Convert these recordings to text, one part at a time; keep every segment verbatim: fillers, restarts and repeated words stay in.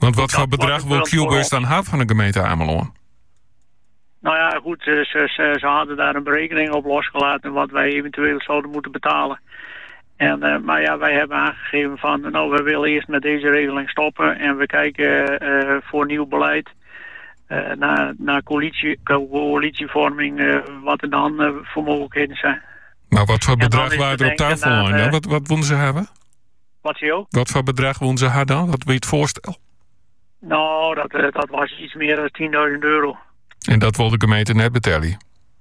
Want wat voor bedrag wil Q-bus dan hebben van de gemeente Ameland? Nou ja, goed, ze, ze, ze hadden daar een berekening op losgelaten wat wij eventueel zouden moeten betalen. En, uh, maar ja, wij hebben aangegeven van, nou, we willen eerst met deze regeling stoppen en we kijken uh, voor nieuw beleid. Uh, naar, naar coalitie, coalitievorming, uh, wat er dan uh, voor mogelijkheden zijn. Maar wat voor bedrag waren er op tafel aan? Uh, wat, wat wilden ze hebben? Wat zie je ook? Wat voor bedrag wilden ze hebben dan? Wat wil je het voorstel? Nou, dat, uh, dat was iets meer dan tienduizend euro. En dat wil de gemeente net betalen?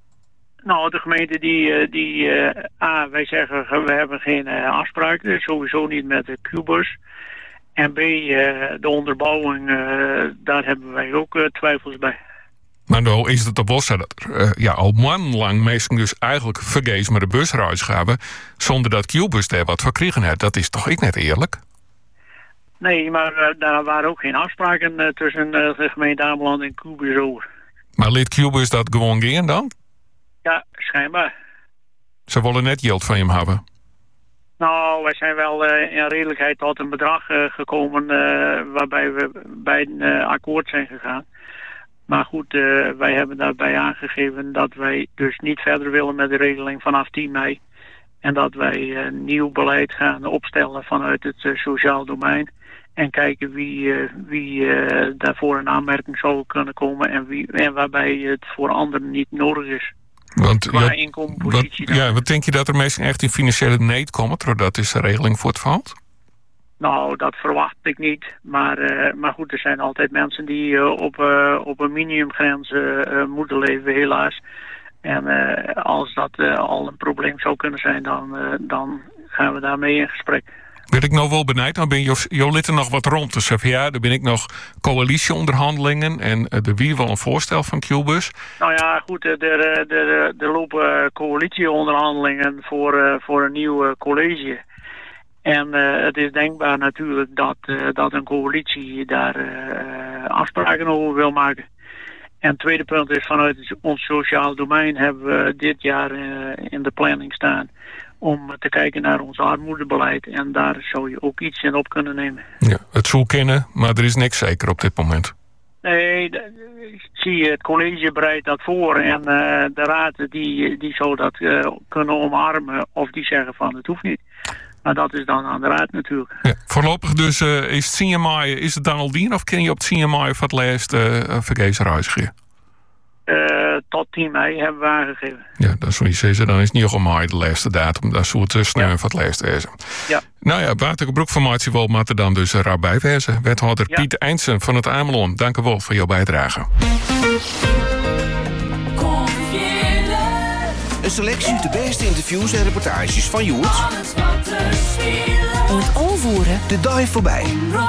Nou, de gemeente die, die uh, A, wij zeggen we hebben geen uh, afspraken, sowieso niet met de Q-bus. En B, uh, de onderbouwing, uh, daar hebben wij ook uh, twijfels bij. Maar nou is het toch wel zo dat er uh, ja, al maandenlang mensen dus eigenlijk vergees met de busreis gaan, zonder dat Q-bus daar wat voor kregen heeft. Dat is toch ook net eerlijk? Nee, maar uh, daar waren ook geen afspraken uh, tussen uh, de gemeente Ameland en Q-bus over. Maar liet Q-bus dat gewoon gaan dan? Ja, schijnbaar. Ze willen net geld van hem hebben. Nou, wij zijn wel uh, in redelijkheid tot een bedrag uh, gekomen uh, waarbij we bij een uh, akkoord zijn gegaan. Maar goed, uh, wij hebben daarbij aangegeven dat wij dus niet verder willen met de regeling vanaf tien mei. En dat wij uh, nieuw beleid gaan opstellen vanuit het uh, sociaal domein. En kijken wie, uh, wie uh, daarvoor in aanmerking zou kunnen komen en, wie, en waarbij het voor anderen niet nodig is. Want, qua ja, inkomenspositie. Wat, ja, wat denk je dat er meestal echt in financiële need komen, doordat deze regeling voortvalt? Nou, dat verwacht ik niet. Maar, uh, maar goed, er zijn altijd mensen die uh, op, uh, op een minimumgrens uh, moeten leven, helaas. En uh, als dat uh, al een probleem zou kunnen zijn, dan, uh, dan gaan we daarmee in gesprek. Ben ik nou wel benieuwd, dan ben Jo Litten nog wat rond te zeggen. Ja, dan ben ik nog coalitieonderhandelingen en er wie wel een voorstel van Q-bus. Nou ja, goed, er, er, er, er lopen coalitieonderhandelingen voor, uh, voor een nieuw uh, college. En uh, het is denkbaar natuurlijk dat, uh, dat een coalitie daar uh, afspraken over wil maken. En het tweede punt is, vanuit ons sociaal domein hebben we dit jaar uh, in de planning staan om te kijken naar ons armoedebeleid. En daar zou je ook iets in op kunnen nemen. Ja, het zou kennen, maar er is niks zeker op dit moment. Nee, ik zie het college bereidt dat voor. En uh, de raad die, die zou dat uh, kunnen omarmen. Of die zeggen van het hoeft niet. Maar dat is dan aan de raad natuurlijk. Ja, voorlopig dus uh, is het tien mei, is het dan al dien? Of kun je op tien mei voor het laatst uh, vergezen reizigen? Uh, tot tien mei hebben we aangegeven. Ja, dat is wat je zeggen. Dan is negen mei de laatste datum. Dat is hoe het uh, snel ja. voor het laatst is. Ja. Nou ja, waterbroekformatie wel, maar er dan dus uh, bij wezen. Wethouder ja. Piet Eindsen van het Ameland. Dank u wel voor jouw bijdrage. Een selectie de beste interviews en reportages van Joert. Het overvoeren. De dive voorbij.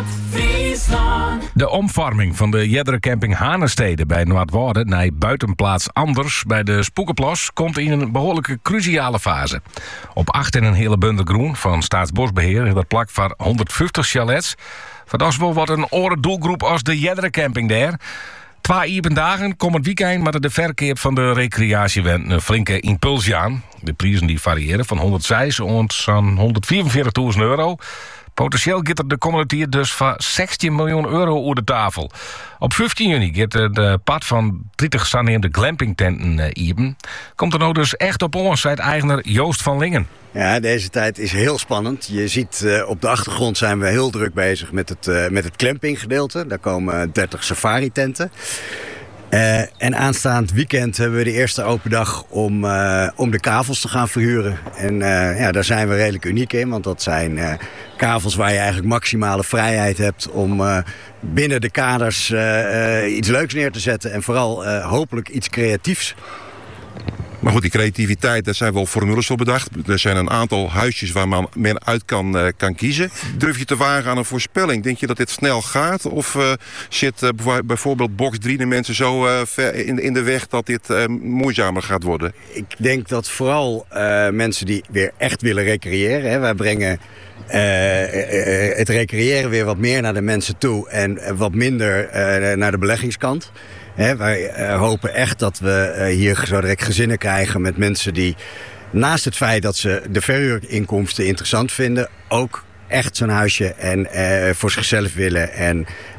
De omvorming van de Jedderen camping Hanestede bij Noordwouden naar buitenplaats Anders bij de Spoekenplas komt in een behoorlijke cruciale fase. Op acht en een hele bundel groen van Staatsbosbeheer in dat plak van honderdvijftig chalets. Dat is wel wat een oren doelgroep als de Jedderen camping daar. Twee ieben dagen komt het weekend maar de verkeer van de recreatiewend een flinke impuls aan. De prijzen die variëren van honderdzes tot zo'n honderdvierenveertigduizend euro. Potentieel gaat er de komende tijd dus van zestien miljoen euro over de tafel. Op vijftien juni gaat de pad van dertig saneerde glampingtenten uh, ieben. Komt er nou dus echt op ons, zei eigenaar Joost van Lingen. Ja, deze tijd is heel spannend. Je ziet uh, op de achtergrond zijn we heel druk bezig met het, uh, met het glampinggedeelte. Daar komen dertig safari-tenten. Uh, en aanstaand weekend hebben we de eerste open dag om, uh, om de kavels te gaan verhuren. En uh, ja, daar zijn we redelijk uniek in, want dat zijn uh, kavels waar je eigenlijk maximale vrijheid hebt om uh, binnen de kaders uh, uh, iets leuks neer te zetten en vooral uh, hopelijk iets creatiefs. Maar goed, die creativiteit, daar zijn wel formules voor bedacht. Er zijn een aantal huisjes waar men uit kan, uh, kan kiezen. Durf je te wagen aan een voorspelling? Denk je dat dit snel gaat? Of uh, zit uh, bijvoorbeeld box drie de mensen zo uh, ver in, in de weg dat dit uh, moeizamer gaat worden? Ik denk dat vooral uh, mensen die weer echt willen recreëren. Hè, wij brengen uh, uh, het recreëren weer wat meer naar de mensen toe en wat minder uh, naar de beleggingskant. He, wij uh, hopen echt dat we uh, hier zo direct gezinnen krijgen met mensen die naast het feit dat ze de verhuurinkomsten interessant vinden, ook echt zo'n huisje en uh, voor zichzelf willen en